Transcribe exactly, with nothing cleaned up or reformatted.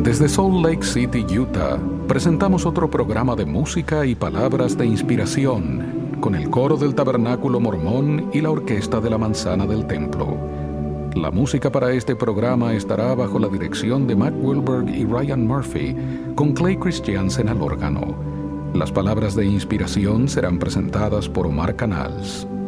Desde Salt Lake City, Utah, presentamos otro programa de música y palabras de inspiración con el coro del Tabernáculo Mormón y la orquesta de la Manzana del Templo. La música para este programa estará bajo la dirección de Matt Wilberg y Ryan Murphy, con Clay Christiansen al órgano. Las palabras de inspiración serán presentadas por Omar Canals.